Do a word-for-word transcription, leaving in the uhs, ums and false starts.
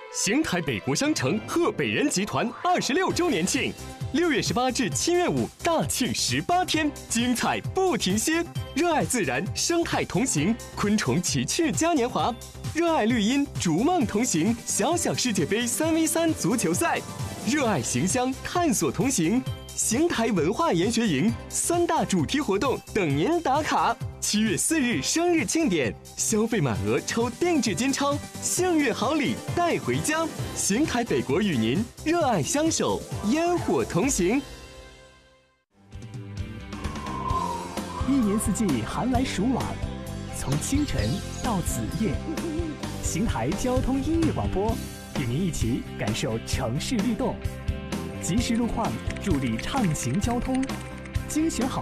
邢台北国商城贺北人集团二十六周年庆，六月十八至七月五大庆十八天，精彩不停歇。热爱自然，生态同行，昆虫奇趣嘉年华；热爱绿荫，逐梦同行，小小世界杯三 v 三足球赛；热爱形象，探索同行。邢台文化研学营三大主题活动等您打卡。七月四日生日庆典，消费满额抽定制金钞，幸运好礼带回家。邢台北国与您热爱相守，烟火同行。 一年四季寒来暑往，从清晨到子夜，邢台交通音乐广播与您一起感受城市律动，及时路况，助力畅行交通，精选好